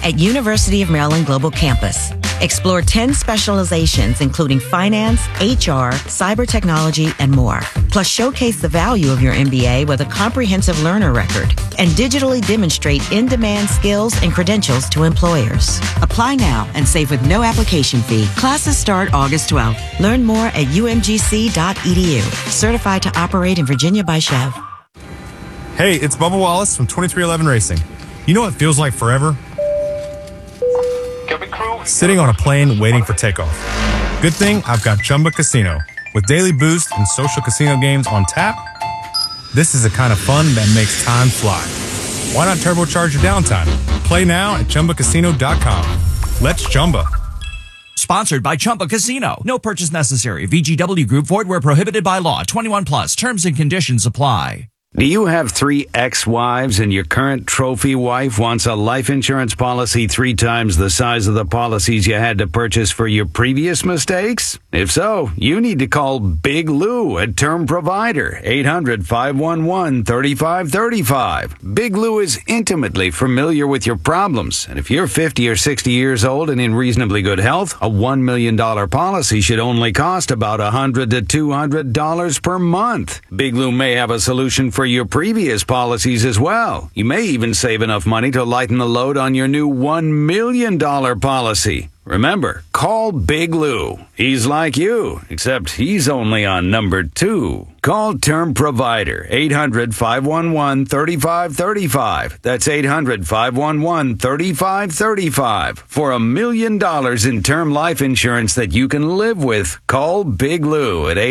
at University of Maryland Global Campus. Explore 10 specializations, including finance, HR, cyber technology, and more. Plus, showcase the value of your MBA with a comprehensive learner record and digitally demonstrate in-demand skills and credentials to employers. Apply now and save with no application fee. Classes start August 12th. Learn more at umgc.edu. Certified to operate in Virginia by Chev. Hey, it's Bubba Wallace from 2311 Racing. You know what feels like forever? Sitting on a plane waiting for takeoff. Good thing I've got Chumba Casino. With daily boost and social casino games on tap, this is the kind of fun that makes time fly. Why not turbocharge your downtime? Play now at ChumbaCasino.com. Let's Chumba. Sponsored by Chumba Casino. No purchase necessary. VGW Group. Void where prohibited by law. 21 plus. Terms and conditions apply. Do you have 3 ex-wives and your current trophy wife wants a life insurance policy 3 times the size of the policies you had to purchase for your previous mistakes? If so, you need to call Big Lou at Term Provider, 800-511-3535. Big Lou is intimately familiar with your problems, and if you're 50 or 60 years old and in reasonably good health, a $1 million policy should only cost about $100 to $200 per month. Big Lou may have a solution for your previous policies as well. You may even save enough money to lighten the load on your new $1 million policy. Remember, call Big Lou. He's like you, except he's only on number 2. Call Term Provider, 800-511-3535. That's 800-511-3535. For $1 million in term life insurance that you can live with, call Big Lou at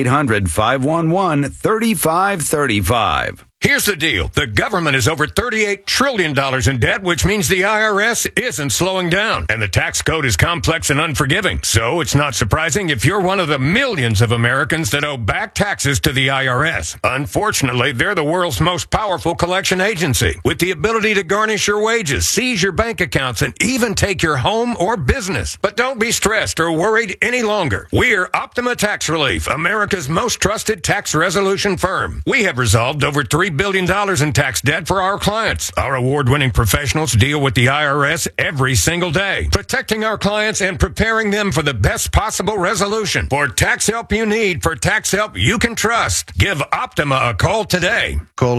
800-511-3535. Here's the deal. The government is over $38 trillion in debt, which means the IRS isn't slowing down. And the tax code is complex and unforgiving. So it's not surprising if you're one of the millions of Americans that owe back taxes to the IRS. Unfortunately, they're the world's most powerful collection agency, with the ability to garnish your wages, seize your bank accounts, and even take your home or business. But don't be stressed or worried any longer. We're Optima Tax Relief, America's most trusted tax resolution firm. We have resolved over $3 billion in tax debt for our clients. Our award-winning professionals deal with the IRS every single day, protecting our clients and preparing them for the best possible resolution. For tax help you need, for tax help you can trust, give Optima a call today. Call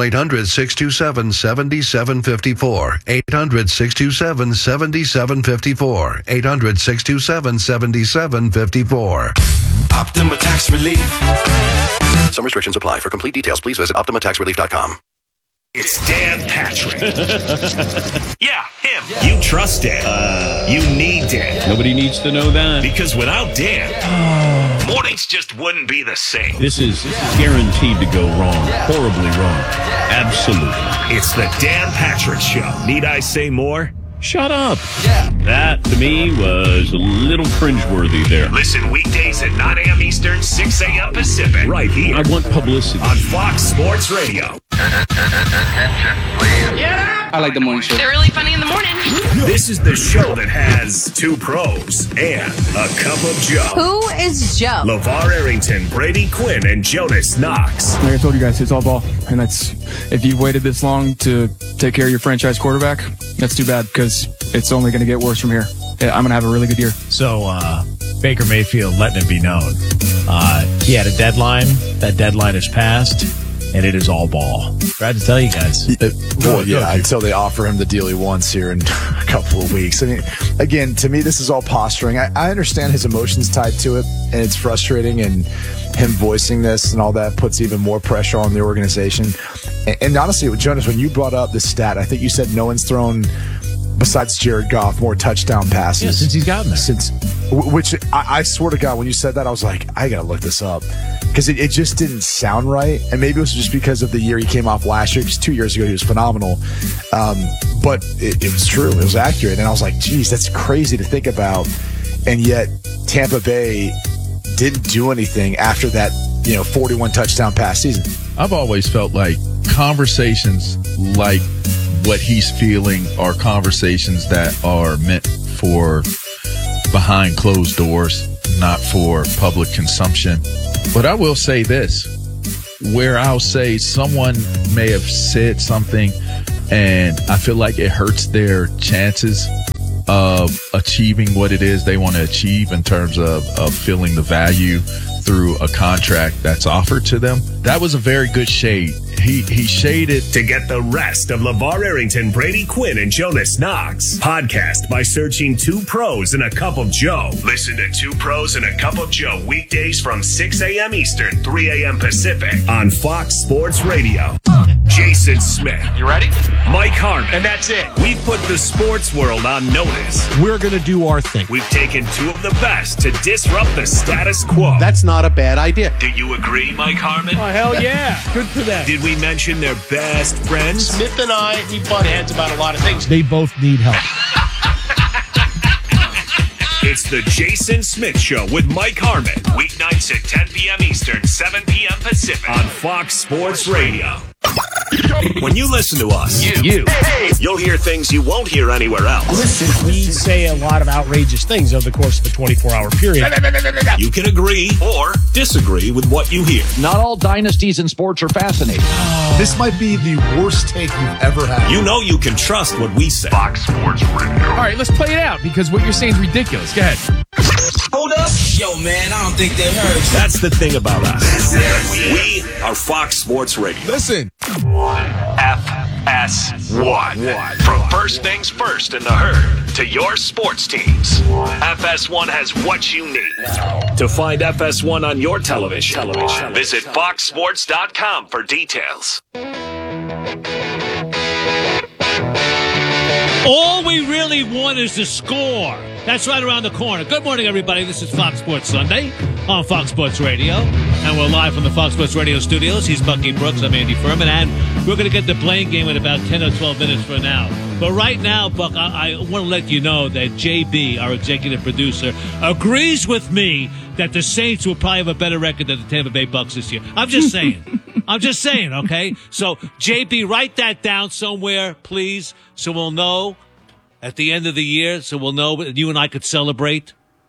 800-627-7754. 800-627-7754. 800-627-7754. Optima Tax Relief. Some restrictions apply. For complete details, please visit OptimaTaxRelief.com. It's Dan Patrick. Yeah, him. You trust Dan. You need Dan. Nobody needs to know that. Because without Dan, mornings just wouldn't be the same. This is guaranteed to go wrong. Horribly wrong. Absolutely. It's the Dan Patrick Show. Need I say more? Shut up. Yeah. That, to me, was a little cringeworthy there. Listen weekdays at 9 a.m. Eastern, 6 a.m. Pacific. Right here. I want publicity. On Fox Sports Radio. Attention, please. Yeah. I like the morning show. They're really funny in the morning. This is the show that has 2 pros and a cup of Joe. Who is Joe? LeVar Arrington, Brady Quinn, and Jonas Knox. Like I told you guys, it's all ball. And that's, if you've waited this long to take care of your franchise quarterback, that's too bad because it's only going to get worse from here. I'm going to have a really good year. So, Baker Mayfield letting it be known. He had a deadline. That deadline is passed, and it is all ball. Glad to tell you guys. Until they offer him the deal he wants here in a couple of weeks. I mean, again, to me, this is all posturing. I understand his emotions tied to it, and it's frustrating, and him voicing this and all that puts even more pressure on the organization. And honestly, Jonas, when you brought up this stat, I think you said no one's thrown, besides Jared Goff, more touchdown passes. Yeah, since he's gotten there. Which I swear to God, when you said that, I was like, I got to look this up. Because it just didn't sound right. And maybe it was just because of the year he came off last year, because 2 years ago he was phenomenal. But it was true. It was accurate. And I was like, geez, that's crazy to think about. And yet Tampa Bay didn't do anything after that, 41 touchdown pass season. I've always felt like conversations like what he's feeling are conversations that are meant for behind closed doors, not for public consumption. But I will say this, where I'll say someone may have said something and I feel like it hurts their chances of achieving what it is they want to achieve in terms of feeling the value through a contract that's offered to them. That was a very good shade. He shaded. To get the rest of LeVar Arrington, Brady Quinn, and Jonas Knox, podcast by searching Two Pros and a Cup of Joe. Listen to Two Pros and a Cup of Joe weekdays from 6 a.m. Eastern, 3 a.m. Pacific on Fox Sports Radio. Jason Smith. You ready? Mike Harmon. And that's it. We've put the sports world on notice. We're going to do our thing. We've taken two of the best to disrupt the status quo. That's not a bad idea. Do you agree, Mike Harmon? Oh, hell yeah. Good for them. Did we mention their best friends? Smith and I, we butt heads about a lot of things. They both need help. It's the Jason Smith Show with Mike Harmon. Weeknights at 10 p.m. Eastern, 7 p.m. Pacific on Fox Sports Radio. When you listen to us, you'll hear things you won't hear anywhere else. Listen, we say a lot of outrageous things over the course of a 24-hour period. You can agree or disagree with what you hear. Not all dynasties in sports are fascinating. This might be the worst take you've ever had. You know you can trust what we say. Fox Sports Radio. All right, let's play it out because what you're saying is ridiculous. Go ahead. Hold up. Yo, man, I don't think they heard you. That's the thing about us. We are Fox Sports Radio. Listen. FS1. From first things first in the herd to your sports teams, FS1 has what you need. To find FS1 on your television, visit foxsports.com for details. All we really want is the score. That's right around the corner. Good morning, everybody. This is Fox Sports Sunday on Fox Sports Radio. And we're live from the Fox Sports Radio studios. He's Bucky Brooks. I'm Andy Furman. And we're going to get the Blaine game in about 10 or 12 minutes from now. But right now, Buck, I want to let you know that JB, our executive producer, agrees with me that the Saints will probably have a better record than the Tampa Bay Bucks this year. I'm just saying. I'm just saying, okay? So, JB, write that down somewhere, please, so we'll know at the end of the year, so we'll know you and I could celebrate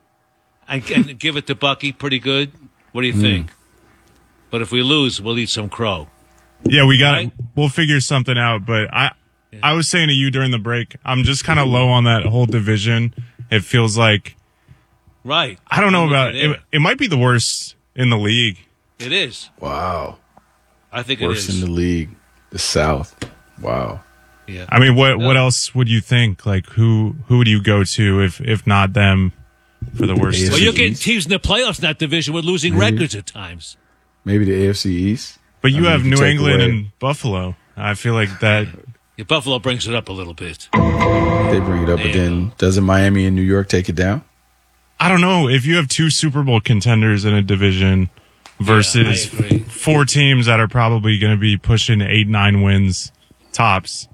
and give it to Bucky pretty good. What do you think? But if we lose, we'll eat some crow. Yeah, we'll figure something out, but I was saying to you during the break, I'm just kind of low on that whole division. It feels like, right. I don't know about it. It might be the worst in the league. It is. Wow. I think it is. Worst in the league. The South. Wow. Yeah. I mean, what else would you think? Like, who would you go to if not them for the worst? Well, you're getting teams in the playoffs in that division with losing records at times. Maybe the AFC East. But you have New England and Buffalo. I feel like that. Yeah, Buffalo brings it up a little bit. They bring it up, but then doesn't Miami and New York take it down? I don't know. If you have two Super Bowl contenders in a division versus four teams that are probably going to be pushing 8-9 wins tops,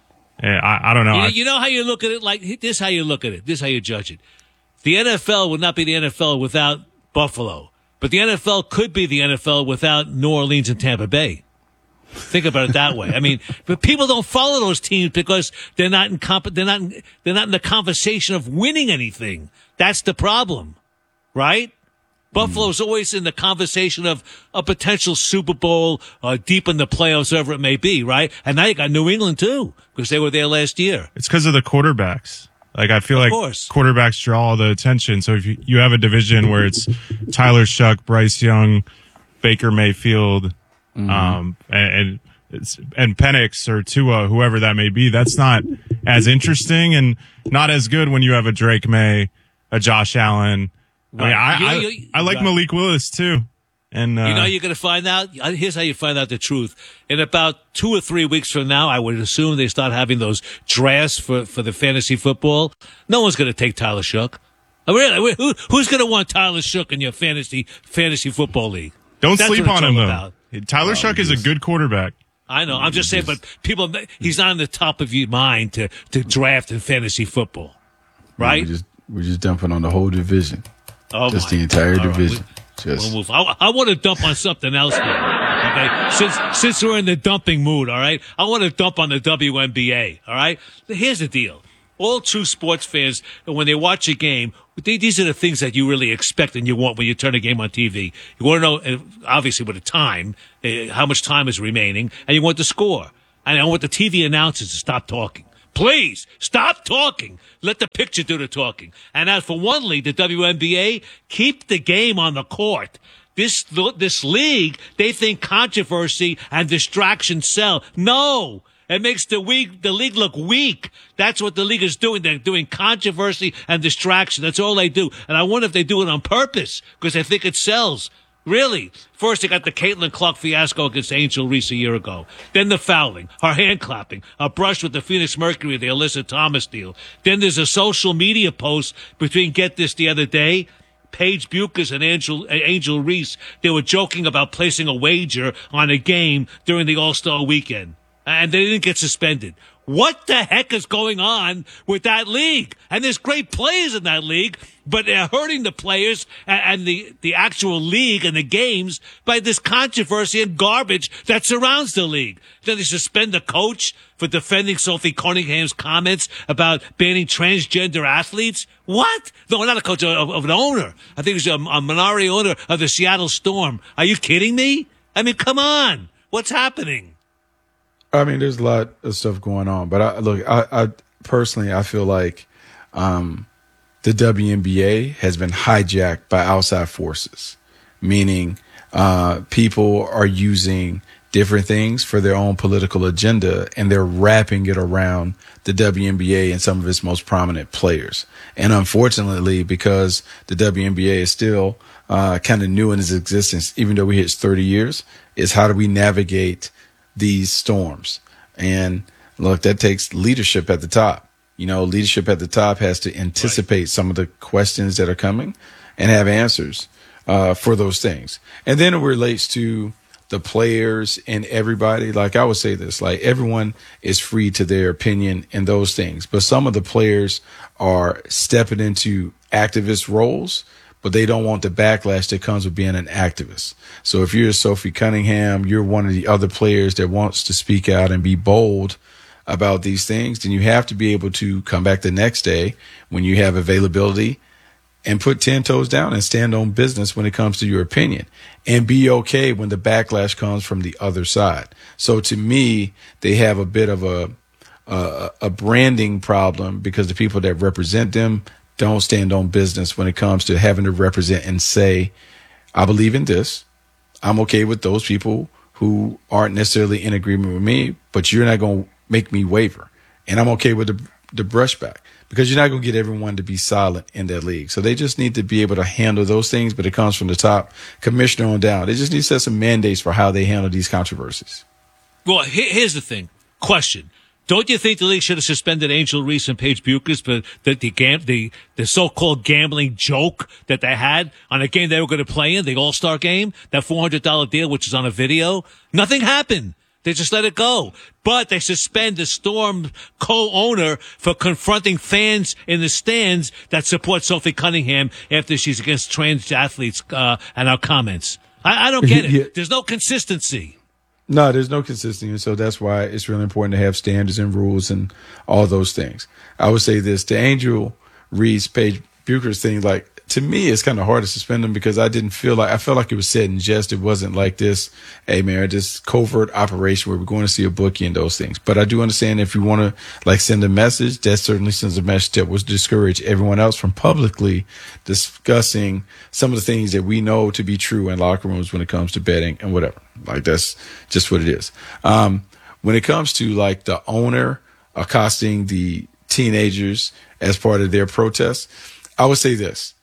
I don't know. You know how you look at it? Like this, how you look at it. This is how you judge it. The NFL would not be the NFL without Buffalo, but the NFL could be the NFL without New Orleans and Tampa Bay. Think about it that way. I mean, but people don't follow those teams because they're not in they're not in the conversation of winning anything. That's the problem, right? Buffalo's always in the conversation of a potential Super Bowl, deep in the playoffs, whatever it may be, right? And now you got New England too, because they were there last year. It's because of the quarterbacks. Like, I feel like quarterbacks draw all the attention. So if you have a division where it's Tyler Shuck, Bryce Young, Baker Mayfield, and Penix or Tua, whoever that may be, that's not as interesting and not as good when you have a Drake May, a Josh Allen. Right. I mean, I like Malik Willis too. And you know, you're going to find out. Here's how you find out the truth. In about 2 or 3 weeks from now, I would assume they start having those drafts for the fantasy football. No one's going to take Tyler Shuck. Really? Who's going to want Tyler Shuck in your fantasy football league? Don't sleep on him though. Tyler Shuck is a good quarterback. I know. I'm just saying, but he's not on the top of your mind to draft in fantasy football, right? We're just dumping on the whole division. Oh, just the entire division. We'll move. I want to dump on something else here. Okay, since we're in the dumping mood, all right. I want to dump on the WNBA. All right. Here's the deal. All true sports fans, when they watch a game, these are the things that you really expect and you want when you turn a game on TV. You want to know, obviously, with the time, how much time is remaining, and you want the score. And I want the TV announcers to stop talking. Please, stop talking. Let the picture do the talking. And as for one league, the WNBA, keep the game on the court. This league, they think controversy and distraction sell. No. It makes the league look weak. That's what the league is doing. They're doing controversy and distraction. That's all they do. And I wonder if they do it on purpose because they think it sells. Really? First, they got the Caitlin Clark fiasco against Angel Reese a year ago. Then the fouling, her hand clapping, her brush with the Phoenix Mercury, the Alyssa Thomas deal. Then there's a social media post between, get this, the other day, Paige Buchers and Angel Reese. They were joking about placing a wager on a game during the All-Star weekend. And they didn't get suspended. What the heck is going on with that league? And there's great players in that league, but they're hurting the players and the actual league and the games by this controversy and garbage that surrounds the league. Then they suspend the coach for defending Sophie Cunningham's comments about banning transgender athletes. What? No, not a coach, of an owner. I think it was a minority owner of the Seattle Storm. Are you kidding me? I mean, come on. What's happening? I mean, there's a lot of stuff going on, but I personally, I feel like the WNBA has been hijacked by outside forces, meaning people are using different things for their own political agenda, and they're wrapping it around the WNBA and some of its most prominent players. And unfortunately, because the WNBA is still kind of new in its existence, even though we hit 30 years, is how do we navigate these storms? And look, that takes leadership at the top. You know, leadership at the top has to anticipate some of the questions that are coming and have answers for those things. And then it relates to the players and everybody. Like I would say this, like everyone is free to their opinion in those things, but some of the players are stepping into activist roles, but they don't want the backlash that comes with being an activist. So if you're Sophie Cunningham, you're one of the other players that wants to speak out and be bold about these things, then you have to be able to come back the next day when you have availability and put 10 toes down and stand on business when it comes to your opinion, and be okay when the backlash comes from the other side. So to me, they have a bit of a branding problem because the people that represent them don't stand on business when it comes to having to represent and say, I believe in this. I'm okay with those people who aren't necessarily in agreement with me, but you're not going to make me waver. And I'm okay with the brushback because you're not going to get everyone to be silent in that league. So they just need to be able to handle those things, but it comes from the top commissioner on down. They just need to set some mandates for how they handle these controversies. Well, here's the thing. Question. Don't you think the league should have suspended Angel Reese and Paige Buchers for the so-called gambling joke that they had on a game they were going to play in, the All-Star game, that $400 deal, which is on a video? Nothing happened. They just let it go. But they suspend the Storm co-owner for confronting fans in the stands that support Sophie Cunningham after she's against trans athletes and our comments. I don't get it. Yeah. There's no consistency. No, there's no consistency. So that's why it's really important to have standards and rules and all those things. I would say this, the Angel Reese, Paige Buchers thing, like, to me, it's kind of hard to suspend them because I felt like it was said in jest. It wasn't like this, hey man, this covert operation where we're going to see a bookie and those things. But I do understand if you want to like send a message, that certainly sends a message that would discourage everyone else from publicly discussing some of the things that we know to be true in locker rooms when it comes to betting and whatever. Like that's just what it is. When it comes to like the owner accosting the teenagers as part of their protest, I would say this.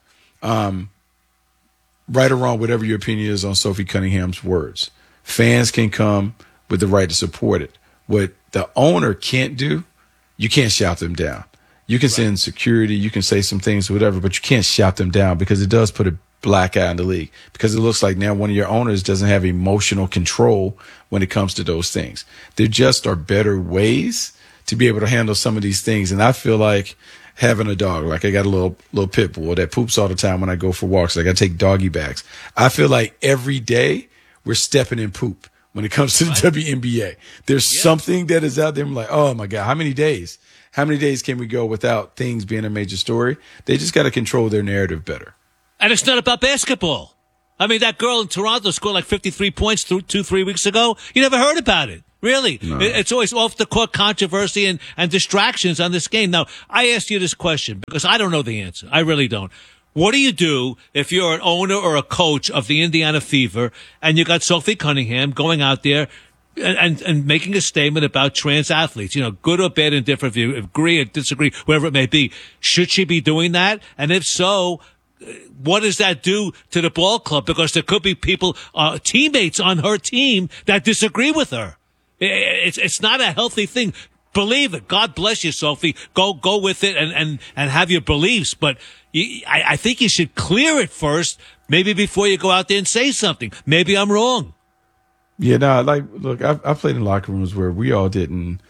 Right or wrong, whatever your opinion is on Sophie Cunningham's words, fans can come with the right to support it. What the owner can't do, you can't shout them down. You can send security, you can say some things or whatever, but you can't shout them down because it does put a black eye on the league, because it looks like now one of your owners doesn't have emotional control when it comes to those things. There just are better ways to be able to handle some of these things. And I feel like having a dog, like I got a little pit bull that poops all the time when I go for walks. Like I take doggy bags. I feel like every day we're stepping in poop when it comes to the WNBA. There's something that is out there. I'm like, oh my God, how many days can we go without things being a major story? They just got to control their narrative better. And it's not about basketball. I mean, that girl in Toronto scored like 53 points 2-3 weeks ago. You never heard about it. Really. No. It's always off-the-court controversy and distractions on this game. Now, I asked you this question because I don't know the answer. I really don't. What do you do if you're an owner or a coach of the Indiana Fever and you got Sophie Cunningham going out there and making a statement about trans athletes, good or bad, indifferent, if you agree or disagree, whatever it may be? Should she be doing that? And if so, what does that do to the ball club? Because there could be people, teammates on her team that disagree with her. It's not a healthy thing. Believe it. God bless you, Sophie. Go with it and have your beliefs. But I think you should clear it first, maybe before you go out there and say something. Maybe I'm wrong. Yeah, no, look, I played in locker rooms where we all didn't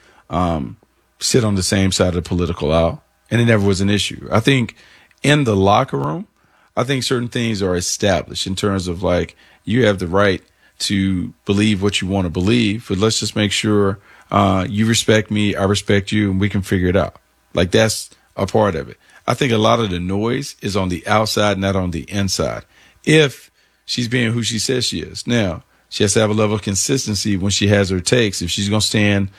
sit on the same side of the political aisle, and it never was an issue. I think in the locker room, I think certain things are established in terms of you have the right to believe what you want to believe, but let's just make sure you respect me, I respect you, and we can figure it out. That's a part of it. I think a lot of the noise is on the outside, not on the inside. If she's being who she says she is. Now, she has to have a level of consistency when she has her takes. If she's going to stand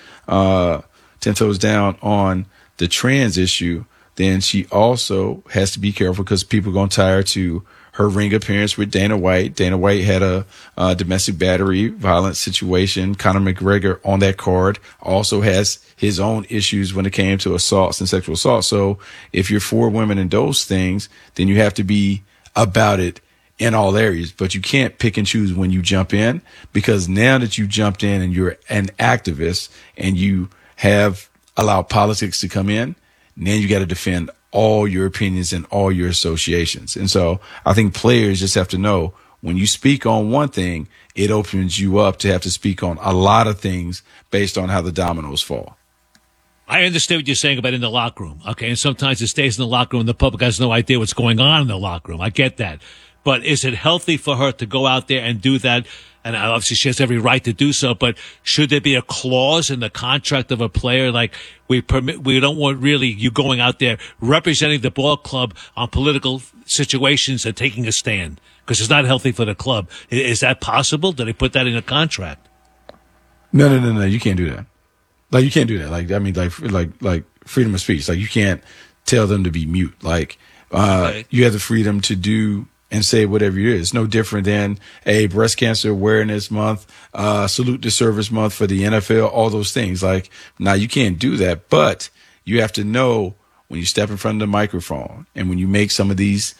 10 toes down on the trans issue, then she also has to be careful because people are going to tie her to her ring appearance with Dana White. Dana White had a domestic battery violent situation. Conor McGregor on that card also has his own issues when it came to assaults and sexual assault. So if you're for women in those things, then you have to be about it in all areas. But you can't pick and choose when you jump in, because now that you jumped in and you're an activist and you have allowed politics to come in, now you got to defend all your opinions and all your associations. And so I think players just have to know when you speak on one thing, it opens you up to have to speak on a lot of things based on how the dominoes fall. I understand what you're saying about in the locker room. Okay. And sometimes it stays in the locker room and the public has no idea what's going on in the locker room. I get that. But is it healthy for her to go out there and do that? And obviously she has every right to do so, but should there be a clause in the contract of a player we don't want really you going out there representing the ball club on political situations and taking a stand because it's not healthy for the club? Is that possible? Do they put that in a contract? No. You can't do that. You can't do that. Like freedom of speech. You can't tell them to be mute. You have the freedom to do and say whatever it is. It's no different than a breast cancer awareness month, salute to service month for the NFL, all those things. Now you can't do that, but you have to know when you step in front of the microphone and when you make some of these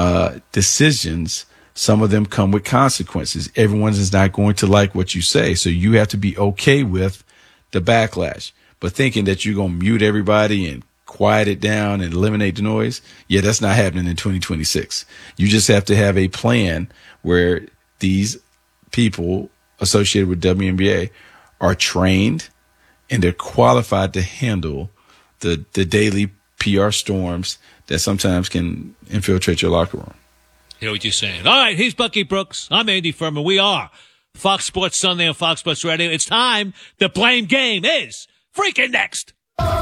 decisions, some of them come with consequences. Everyone is not going to like what you say. So you have to be okay with the backlash, but thinking that you're going to mute everybody and quiet it down and eliminate the noise. Yeah, that's not happening in 2026. You just have to have a plan where these people associated with WNBA are trained and they're qualified to handle the daily PR storms that sometimes can infiltrate your locker room. You know what you're saying. All right, he's Bucky Brooks. I'm Andy Furman. We are Fox Sports Sunday on Fox Sports Radio. It's time. The blame game is freaking next.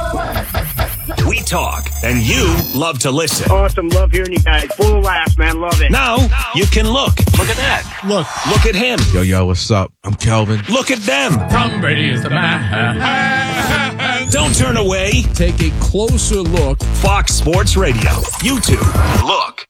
We talk, and you love to listen. Awesome. Love hearing you guys. Full of laughs, man. Love it. Now you can look. Look at that. Look at him. Yo, what's up? I'm Kelvin. Look at them. Tom Brady is the man. Don't turn away. Take a closer look. Fox Sports Radio. YouTube. Look.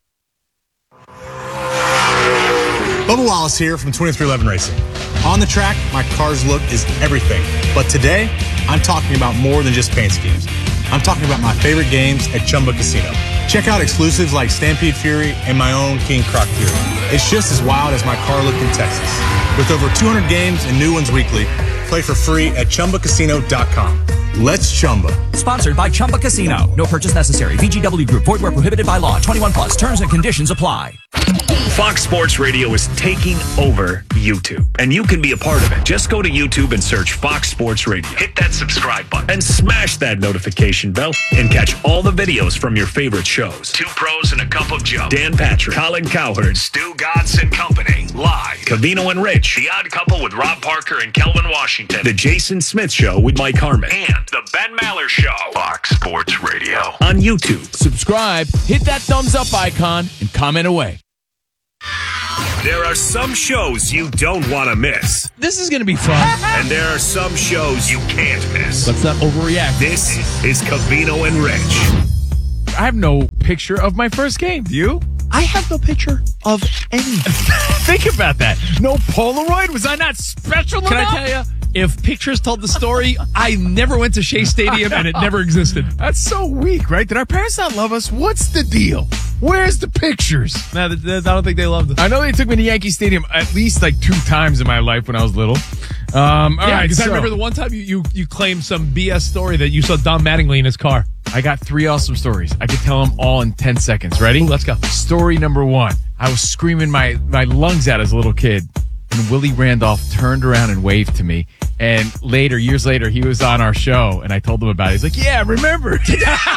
Bubba Wallace here from 2311 Racing. On the track, my car's look is everything. But today, I'm talking about more than just paint schemes. I'm talking about my favorite games at Chumba Casino. Check out exclusives like Stampede Fury and my own King Croc Fury. It's just as wild as my car look in Texas. With over 200 games and new ones weekly, play for free at ChumbaCasino.com. Let's Chumba. Sponsored by Chumba Casino. No purchase necessary. VGW Group. Void where prohibited by law. 21 plus. Terms and conditions apply. Fox Sports Radio is taking over YouTube, and you can be a part of it. Just go to YouTube and search Fox Sports Radio. Hit that subscribe button and smash that notification bell and catch all the videos from your favorite shows. Two Pros and a Cup of Joe. Dan Patrick, Colin Cowherd, Stu Godson Company. Live. Covino and Rich. The Odd Couple with Rob Parker and Kelvin Washington. The Jason Smith Show with Mike Harmon. And The Ben Maller Show. Fox Sports Radio. On YouTube. Subscribe, hit that thumbs up icon, and comment away. There are some shows you don't want to miss. This is going to be fun. And there are some shows you can't miss. Let's not overreact. This is Covino and Rich. I have no picture of my first game. Do you? I have no picture of anything. Think about that. No Polaroid? Was I not special enough? Can I tell you? If pictures told the story, I never went to Shea Stadium and it never existed. That's so weak, right? Did our parents not love us? What's the deal? Where's the pictures? No, I don't think they loved us. I know they took me to Yankee Stadium at least like 2 times in my life when I was little. All right, because I remember the one time you claimed some BS story that you saw Don Mattingly in his car. I got 3 awesome stories. I could tell them all in 10 seconds. Ready? Ooh, let's go. Story number 1. I was screaming my lungs out as a little kid. And Willie Randolph turned around and waved to me. And years later, he was on our show, and I told him about it. He's like, yeah, remember. Of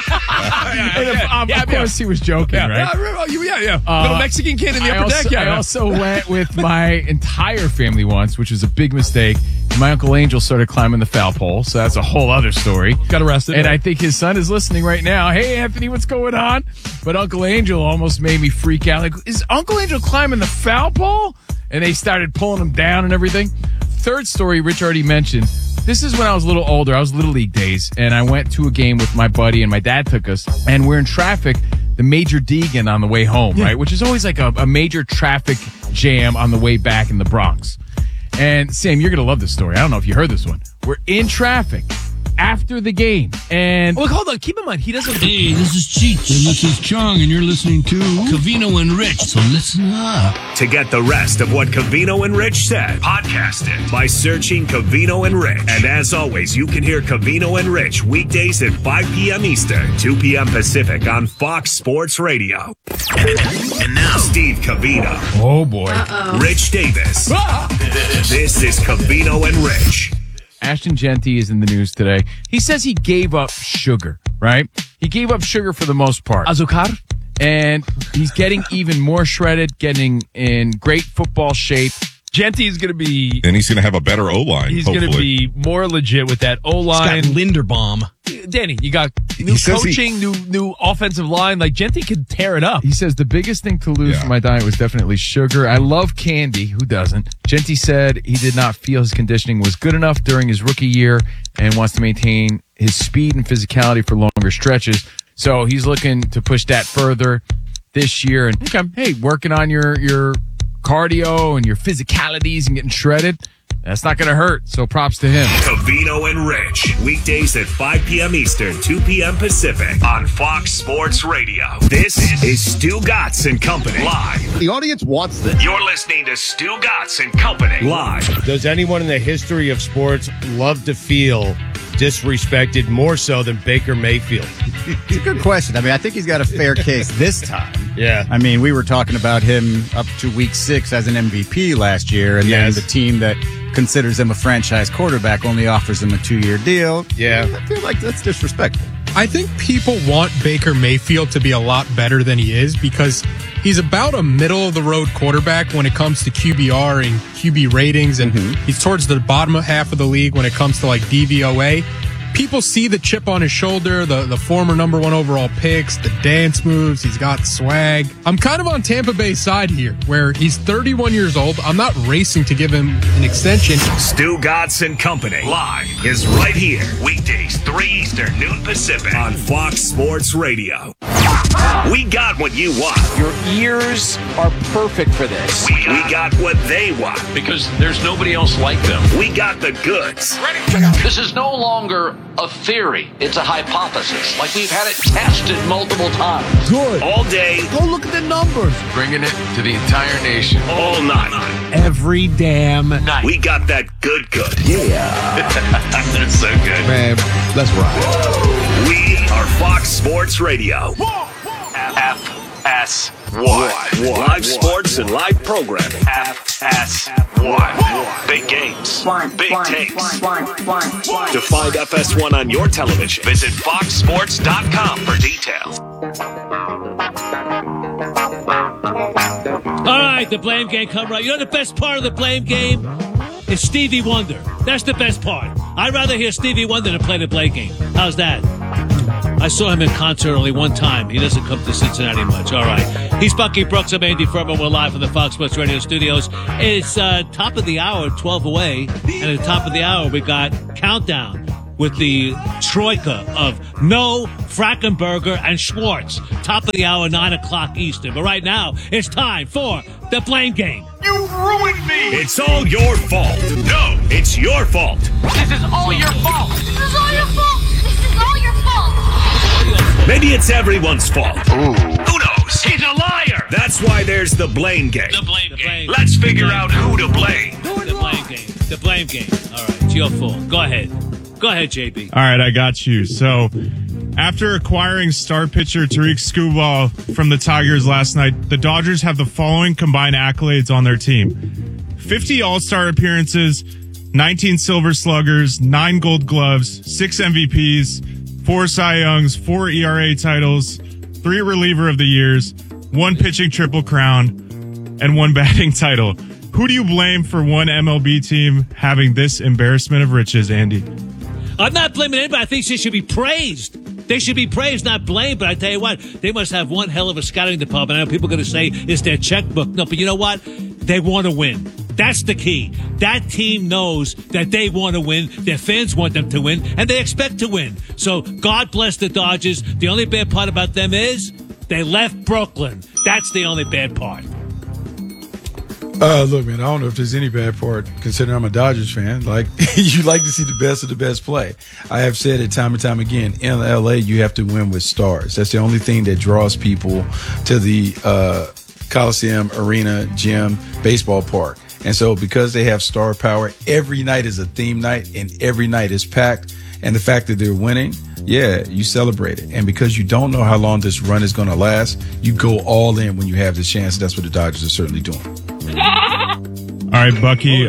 course, he was joking, right? Yeah. Little Mexican kid in the upper deck. I also went with my entire family once, which was a big mistake. My Uncle Angel started climbing the foul pole, so that's a whole other story. Got arrested. And I think his son is listening right now. Hey, Anthony, what's going on? But Uncle Angel almost made me freak out. Like, is Uncle Angel climbing the foul pole? And they started pulling him down and everything. Third story, Rich already mentioned. This is when I was a little older. I was Little League days, and I went to a game with my buddy, and my dad took us. And we're in traffic, the Major Deegan on the way home, right? Which is always like a major traffic jam on the way back in the Bronx. And Sam, you're going to love this story. I don't know if you heard this one. We're in traffic after the game. And look, hold on. Keep in mind, he doesn't. Hey, this is Cheech, and this is Chong, and you're listening to Covino and Rich. So listen up. To get the rest of what Covino and Rich said, podcast it by searching Covino and Rich. And as always, you can hear Covino and Rich weekdays at 5 p.m. Eastern, 2 p.m. Pacific on Fox Sports Radio. And now, Steve Covino. Oh, boy. Rich Davis. This is Covino and Rich. Ashton Genty is in the news today. He says he gave up sugar, right? He gave up sugar for the most part. Azúcar. And he's getting even more shredded, getting in great football shape. Genty is going to be... And he's going to have a better O-line, He's going to be more legit with that O-line. He's got Linderbaum. Danny, you got new coaching, new offensive line. Like, Genty could tear it up. He says the biggest thing to lose from my diet was definitely sugar. I love candy. Who doesn't? Genty said he did not feel his conditioning was good enough during his rookie year and wants to maintain his speed and physicality for longer stretches. So he's looking to push that further this year. And, hey, working on your cardio and your physicalities and getting shredded, that's not going to hurt, so props to him. Covino and Rich, weekdays at 5 p.m. Eastern, 2 p.m. Pacific on Fox Sports Radio. This is Stu Gatz and Company live. The audience wants this. You're listening to Stu Gatz and Company live. Does anyone in the history of sports love to feel disrespected more so than Baker Mayfield? It's a good question. I mean, I think he's got a fair case this time. Yeah. I mean, we were talking about him up to week 6 as an MVP last year, and then the team that considers him a franchise quarterback only offers him a 2-year deal. Yeah. I feel like that's disrespectful. I think people want Baker Mayfield to be a lot better than he is because he's about a middle-of-the-road quarterback when it comes to QBR and QB ratings, and he's towards the bottom half of the league when it comes to, like, DVOA. People see the chip on his shoulder, the former number 1 overall picks, the dance moves, he's got swag. I'm kind of on Tampa Bay's side here, where he's 31 years old. I'm not racing to give him an extension. Stu Gatz and Company live is right here, weekdays 3 Eastern, noon Pacific on Fox Sports Radio. We got what you want. Your ears are perfect for this. We got what they want. Because there's nobody else like them. We got the goods. This is no longer a theory. It's a hypothesis. Like we've had it tested multiple times. Good. All day. Go look at the numbers. Bringing it to the entire nation. All night. Every damn night. We got that good. Yeah. That's so good. Man, let's ride. We are Fox Sports Radio. FS1. Live sports and live programming. FS1. Big games. Big takes. To find FS1 on your television, visit foxsports.com for details. All right, the blame game come right. You know the best part of the blame game? It's Stevie Wonder. That's the best part. I'd rather hear Stevie Wonder than play the blame game. How's that? I saw him in concert only one time. He doesn't come to Cincinnati much. All right. He's Bucky Brooks. I'm Andy Furman. We're live from the Fox Sports Radio studios. It's top of the hour, 12 away. And at the top of the hour, we got Countdown with the troika of No, Frackenberger, and Schwartz. Top of the hour, 9 o'clock Eastern. But right now, it's time for the Blame Game. You ruined me! It's all your fault. No, it's your fault. This is all your fault. This is all your fault. This is all your fault. Maybe it's everyone's fault. Ooh. Who knows? He's a liar. That's why there's the blame game. The blame game. Let's figure out who to blame. The blame game. The blame game. All right, it's your fault. Go ahead. Go ahead, JB. All right, I got you. So, after acquiring star pitcher Tariq Skubal from the Tigers last night, the Dodgers have the following combined accolades on their team: 50 All-Star appearances, 19 Silver Sluggers, 9 Gold Gloves, 6 MVPs, 4 Cy Youngs, 4 ERA titles, 3 Reliever of the Years, 1 pitching Triple Crown, and 1 batting title. Who do you blame for one MLB team having this embarrassment of riches, Andy? I'm not blaming anybody. I think they should be praised. They should be praised, not blamed. But I tell you what, they must have one hell of a scouting department. I know people are going to say it's their checkbook. No, but you know what? They want to win. That's the key. That team knows that they want to win. Their fans want them to win, and they expect to win. So God bless the Dodgers. The only bad part about them is they left Brooklyn. That's the only bad part. Look, man, I don't know if there's any bad part considering I'm a Dodgers fan. Like, you like to see the best of the best play. I have said it time and time again. In LA, you have to win with stars. That's the only thing that draws people to the Coliseum, arena, gym, baseball park. And so because they have star power, every night is a theme night and every night is packed. And the fact that they're winning, yeah, you celebrate it. And because you don't know how long this run is going to last, you go all in when you have the chance. That's what the Dodgers are certainly doing. All right, Bucky,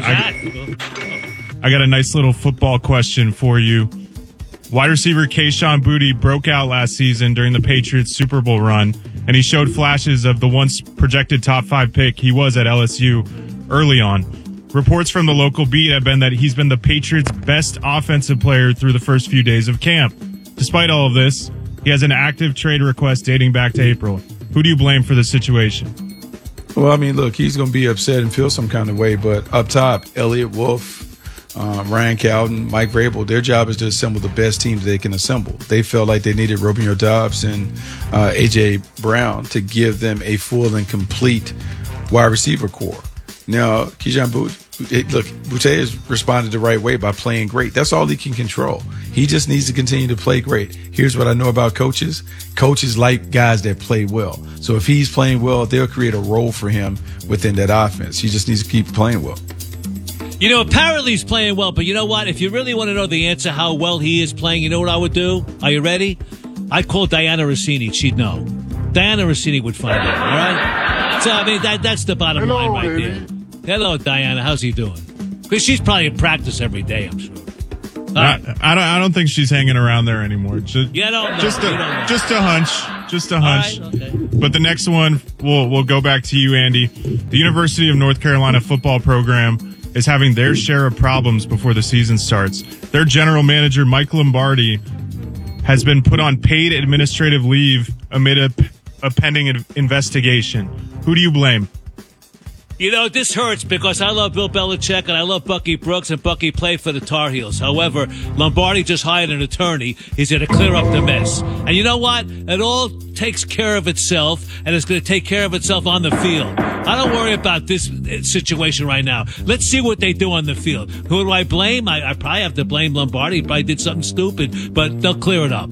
I got a nice little football question for you. Wide receiver Kayshon Boutte broke out last season during the Patriots Super Bowl run, and he showed flashes of the once projected top 5 pick he was at LSU early on. Reports from the local beat have been that he's been the Patriots' best offensive player through the first few days of camp. Despite all of this, he has an active trade request dating back to April. Who do you blame for the situation? Well, I mean, look, he's going to be upset and feel some kind of way, but up top, Elliott Wolf, Ryan Cowden, Mike Vrabel, their job is to assemble the best teams they can assemble. They felt like they needed Romeo Doubs and A.J. Brown to give them a full and complete wide receiver core. Now, Kayshon Boutte has responded the right way by playing great. That's all he can control. He just needs to continue to play great. Here's what I know about coaches. Coaches like guys that play well. So if he's playing well, they'll create a role for him within that offense. He just needs to keep playing well. You know, apparently he's playing well, but you know what? If you really want to know the answer how well he is playing, you know what I would do? Are you ready? I'd call Diana Rossini. She'd know. Diana Rossini would find out, all right? So, I mean, that's the bottom line right there. Hello, Diana. How's he doing? Because she's probably in practice every day, I'm sure. I don't think she's hanging around there anymore. Just a hunch. Right, okay. But the next one, we'll go back to you, Andy. The University of North Carolina football program is having their share of problems before the season starts. Their general manager, Mike Lombardi, has been put on paid administrative leave amid a pending investigation. Who do you blame? You know, this hurts because I love Bill Belichick and I love Bucky Brooks, and Bucky played for the Tar Heels. However, Lombardi just hired an attorney. He's going to clear up the mess. And you know what? It all takes care of itself, and it's going to take care of itself on the field. I don't worry about this situation right now. Let's see what they do on the field. Who do I blame? I probably have to blame Lombardi. He probably did something stupid, but they'll clear it up.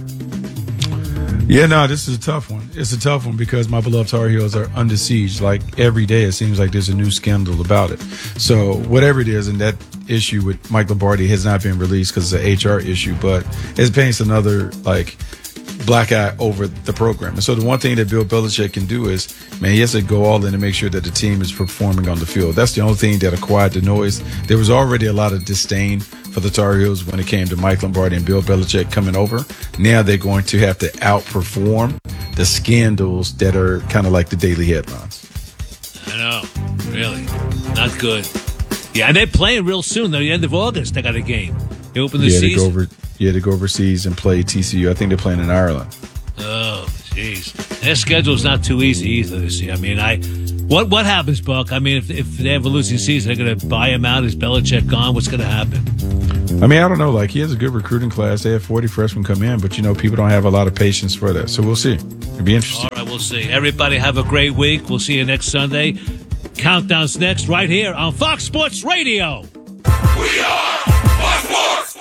Yeah, no, this is a tough one. It's a tough one because my beloved Tar Heels are under siege. Like every day, it seems like there's a new scandal about it. So whatever it is, and that issue with Mike Lombardi has not been released because it's an HR issue, but it paints another black eye over the program. And so the one thing that Bill Belichick can do is, man, he has to go all in and make sure that the team is performing on the field. That's the only thing that quiet the noise. There was already a lot of disdain for the Tar Heels when it came to Mike Lombardi and Bill Belichick coming over. Now they're going to have to outperform the scandals that are kind of like the daily headlines. I know. Really. Not good. Yeah, and they're playing real soon. At the end of August, they got a game. They open the season. to go overseas and play TCU. I think they're playing in Ireland. Oh, jeez. Their schedule's not too easy either this year. I mean, what happens, Buck? I mean, if they have a losing season, they're going to buy him out. Is Belichick gone? What's going to happen? I mean, I don't know. Like, he has a good recruiting class. They have 40 freshmen come in, but, people don't have a lot of patience for that. So we'll see. It'll be interesting. All right, we'll see. Everybody have a great week. We'll see you next Sunday. Countdown's next right here on Fox Sports Radio. We are Fox Sports.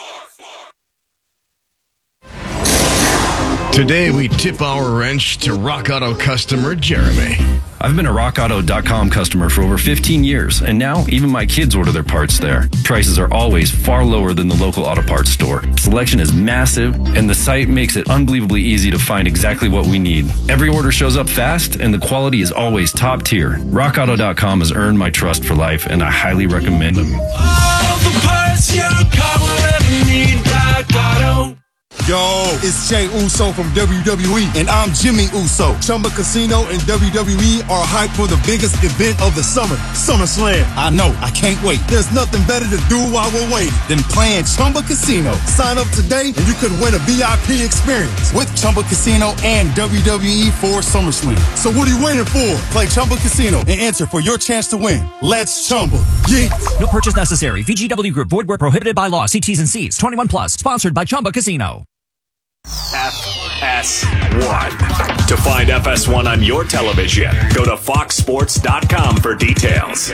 Today, we tip our wrench to Rock Auto customer Jeremy. I've been a RockAuto.com customer for over 15 years, and now even my kids order their parts there. Prices are always far lower than the local auto parts store. Selection is massive, and the site makes it unbelievably easy to find exactly what we need. Every order shows up fast, and the quality is always top tier. RockAuto.com has earned my trust for life, and I highly recommend them. All the parts your car will ever need, Rock Auto. Yo, it's Jey Uso from WWE, and I'm Jimmy Uso. Chumba Casino and WWE are hyped for the biggest event of the summer, SummerSlam. I know, I can't wait. There's nothing better to do while we're waiting than playing Chumba Casino. Sign up today, and you could win a VIP experience with Chumba Casino and WWE for SummerSlam. So what are you waiting for? Play Chumba Casino and enter for your chance to win. Let's Chumba. Yeah. No purchase necessary. VGW Group. Void where prohibited by law. See T's and C's. 21 plus. Sponsored by Chumba Casino. FS1. To find FS1 on your television, go to foxsports.com for details.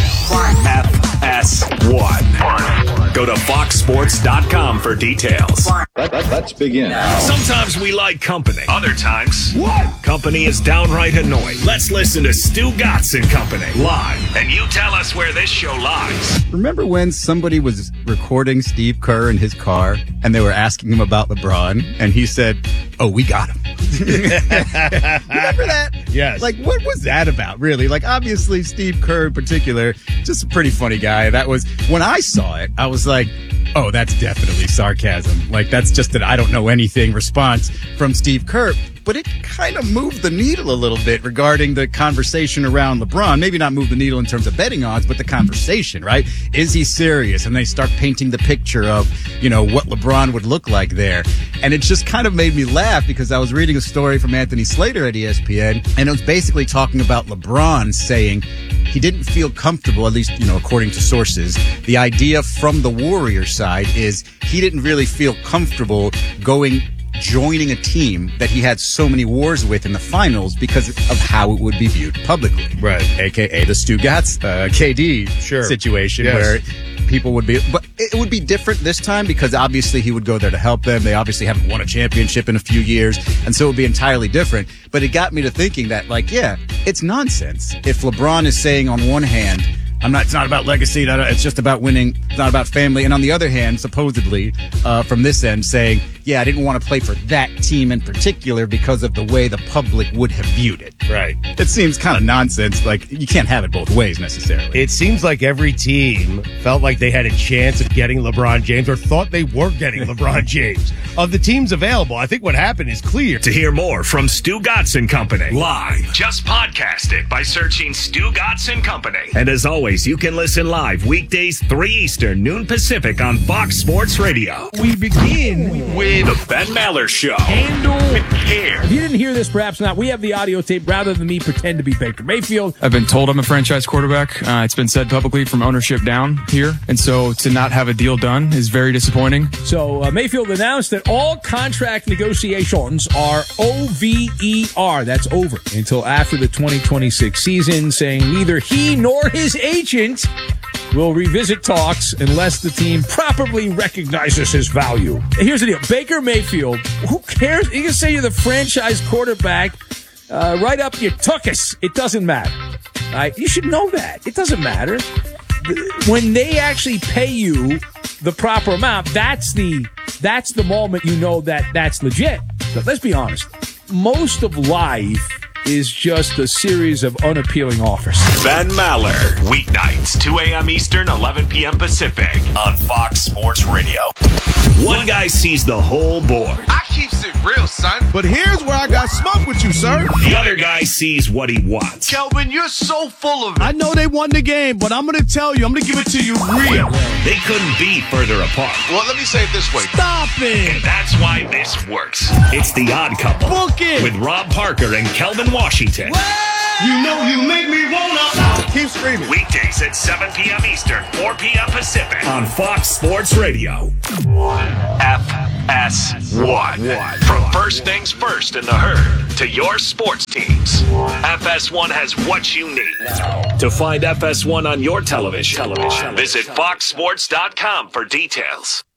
FS1. Go to foxsports.com for details. Let's begin. Sometimes we like company. Other times, company is downright annoying. Let's listen to Stu Gatz and Company live, and you tell us where this show lies. Remember when somebody was recording Steve Kerr in his car and they were asking him about LeBron and he said, "Oh, we got him." Remember that? Yes. Like, what was that about, really? Like, obviously, Steve Kerr in particular, just a pretty funny guy. That was, when I saw it, I was like, oh, that's definitely sarcasm. Like, that's just an I don't know anything response from Steve Kerr. But it kind of moved the needle a little bit regarding the conversation around LeBron. Maybe not move the needle in terms of betting odds, but the conversation, right? Is he serious? And they start painting the picture of, what LeBron would look like there. And it just kind of made me laugh because I was reading a story from Anthony Slater at ESPN, and it was basically talking about LeBron saying he didn't feel comfortable, at least, according to sources. The idea from the Warriors side is he didn't really feel comfortable joining a team that he had so many wars with in the finals because of how it would be viewed publicly. Right. AKA the Stu Gatz, KD situation where people would be, but it would be different this time because obviously he would go there to help them. They obviously haven't won a championship in a few years, and so it would be entirely different. But it got me to thinking that, it's nonsense. If LeBron is saying on one hand, it's not about legacy, it's just about winning, it's not about family. And on the other hand, supposedly, from this end, saying, I didn't want to play for that team in particular because of the way the public would have viewed it. Right. It seems kind of nonsense. Like, you can't have it both ways necessarily. It seems like every team felt like they had a chance of getting LeBron James or thought they were getting LeBron James. Of the teams available, I think what happened is clear. To hear more from Stu Gatz and Company live, just podcast it by searching Stu Gatz and Company. And as always, you can listen live weekdays 3 Eastern, noon Pacific on Fox Sports Radio. We begin with The Ben Maller Show. Handle with care. If you didn't hear this, perhaps not, we have the audio tape rather than me pretend to be Baker Mayfield. I've been told I'm a franchise quarterback. It's been said publicly from ownership down here. And so to not have a deal done is very disappointing. So Mayfield announced that all contract negotiations are OVER. That's over until after the 2026 season, saying neither he nor his agent will revisit talks unless the team properly recognizes his value. Here's the deal. Baker Mayfield, who cares? You can say you're the franchise quarterback right up your tuchus. It doesn't matter. You should know that. It doesn't matter. When they actually pay you the proper amount, that's the moment you know that that's legit. But let's be honest. Most of life is just a series of unappealing offers. Ben Maller, weeknights, 2 a.m. Eastern, 11 p.m. Pacific, on Fox Sports Radio. One guy sees the whole board. I keeps it real, son. But here's where I got smoke with you, sir. The other guy sees what he wants. Kelvin, you're so full of it. I know they won the game, but I'm going to tell you, I'm going to give it to you real. They couldn't be further apart. Well, let me say it this way. Stop it. And that's why this works. It's The Odd Couple. Book it. With Rob Parker and Kelvin Washington. You know you make me wanna. Keep screaming. Weekdays at 7 p.m. Eastern, 4 p.m. Pacific on Fox Sports Radio. FS1. From first things first in the herd to your sports teams. FS1 has what you need. To find FS1 on your television, visit foxsports.com for details.